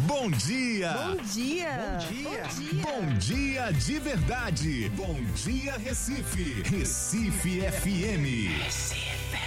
Bom dia! Bom dia! Bom dia! Bom dia! Bom dia de verdade! Bom dia, Recife! Recife FM! Recife.